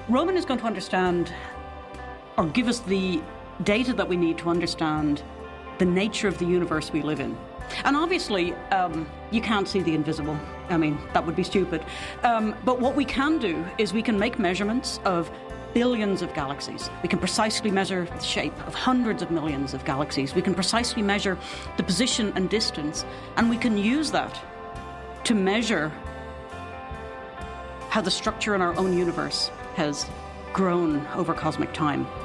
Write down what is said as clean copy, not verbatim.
Roman is going to understand, or give us the data that we need to understand the nature of the universe we live in. And obviously, you can't see the invisible. I mean, that would be stupid. But what we can do is we can make measurements of billions of galaxies. We can precisely measure the shape of hundreds of millions of galaxies. We can precisely measure the position and distance. And we can use that to measure how the structure in our own universe has grown over cosmic time.